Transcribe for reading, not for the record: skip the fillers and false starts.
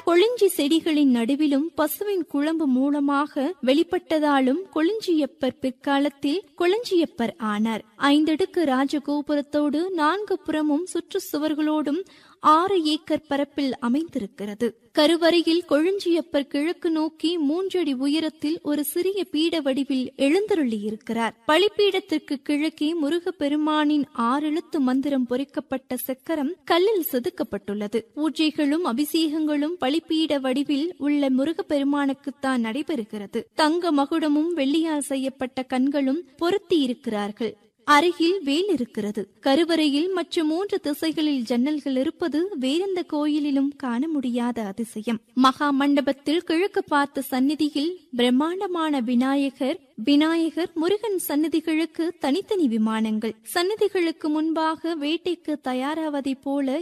கொளிஞ்சி செடிகளின் நடுவிலும் பசுவின் குழம்பு மூலமாக வெளிப்பட்டதாலும் கொளிஞ்சியப்பர் பிற்காலத்தில் கொளஞ்சியப்பர் ஆனார். 5 அடுக்கு ராஜகோபுரத்தோடு 4 புறமும் சுற்று சுவர்களோடும் 6 ஏக்கர் பரப்பில் அமைந்திருக்கிறது. கருவறையில் கொளஞ்சியப்பர் கிழக்கு நோக்கி 3 அடி உயரத்தில் ஒரு சிறிய பீட வடிவில் எழுந்தருளியிருக்கிறார். பலிப்பீடத்திற்கு கிழக்கே முருகப்பெருமானின் 6 எழுத்து மந்திரம் பொறிக்கப்பட்ட சக்கரம் கல்லில் செதுக்கப்பட்டுள்ளது. பூஜைகளும் அபிஷேகங்களும் பலிப்பீட வடிவில் உள்ள முருகப்பெருமானுக்குத்தான் நடைபெறுகிறது. தங்க மகுடமும் வெள்ளியால் செய்யப்பட்ட கண்களும் பொருத்தி இருக்கிறார்கள். அருகில் வேல் இருக்கிறது. கருவறையில் மற்ற 3 திசைகளில் ஜன்னல்கள் இருப்பது வேறெந்த கோயிலிலும் காண முடியாத அதிசயம். மகா மண்டபத்தில் கிழக்கு பார்த்த சந்நிதியில் பிரம்மாண்டமான விநாயகர் முருகன் சந்நிதிகளுக்கு தனித்தனி விமானங்கள். சந்நிதிகளுக்கு முன்பாக வேட்டைக்கு தயாராவதை போல